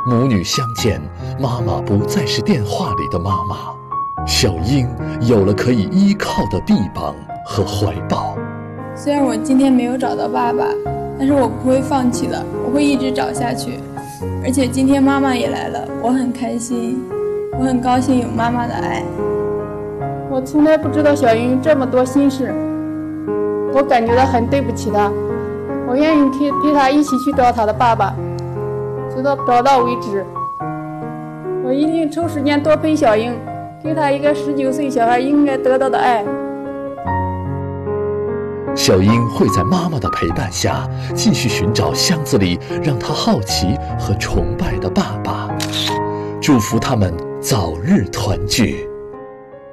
母女相见，妈妈不再是电话里的妈妈，小英有了可以依靠的臂膀和怀抱。 虽然我今天没有找到爸爸，但是我不会放弃的，我会一直找下去。而且今天妈妈也来了，我很开心，我很高兴有妈妈的爱。 我从来不知道小英这么多心事，我感觉到很对不起她，我愿意陪她一起去找她的爸爸，直到找到为止。我一定抽时间多陪小英，给她一个19岁小孩应该得到的爱。 小英会在妈妈的陪伴下继续寻找箱子里让她好奇和崇拜的爸爸，祝福他们早日团聚。